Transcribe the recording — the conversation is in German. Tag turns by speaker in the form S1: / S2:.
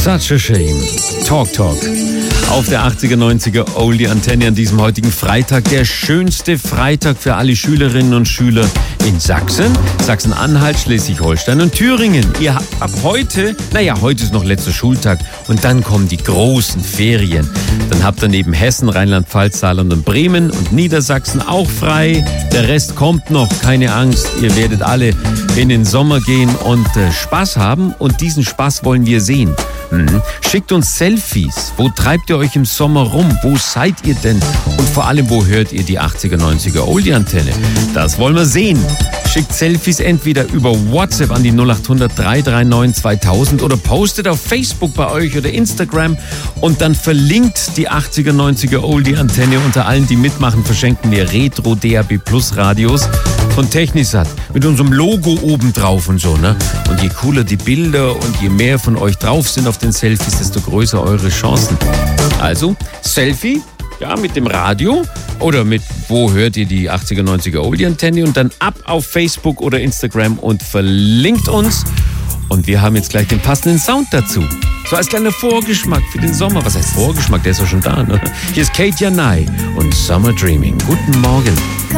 S1: Such a shame. Talk. Auf der 80er, 90er Oldie Antenne an diesem heutigen Freitag. Der schönste Freitag für alle Schülerinnen und Schüler in Sachsen, Sachsen-Anhalt, Schleswig-Holstein und Thüringen. Ihr habt ab heute, heute ist noch letzter Schultag und dann kommen die großen Ferien. Dann habt ihr neben Hessen, Rheinland-Pfalz, Saarland und Bremen und Niedersachsen auch frei. Der Rest kommt noch, keine Angst. Ihr werdet alle in den Sommer gehen und Spaß haben und diesen Spaß wollen wir sehen. Schickt uns Selfies. Wo treibt ihr euch im Sommer rum? Wo seid ihr denn? Und vor allem, wo hört ihr die 80er, 90er Oldie-Antenne? Das wollen wir sehen. Schickt Selfies entweder über WhatsApp an die 0800 339 2000 oder postet auf Facebook bei euch oder Instagram und dann verlinkt die 80er, 90er Oldie-Antenne. Unter allen, die mitmachen, verschenken wir Retro DAB Plus Radios von Technisat mit unserem Logo oben drauf und so, ne? Und je cooler die Bilder und je mehr von euch drauf sind auf den Selfies, desto größer eure Chancen. Also, Selfie, mit dem Radio oder mit wo hört ihr die 80er, 90er Oldie-Antenne und dann ab auf Facebook oder Instagram und verlinkt uns. Und wir haben jetzt gleich den passenden Sound dazu. So als kleiner Vorgeschmack für den Sommer. Was heißt Vorgeschmack? Der ist doch schon da, ne? Hier ist Kate Janai und Summer Dreaming. Guten Morgen.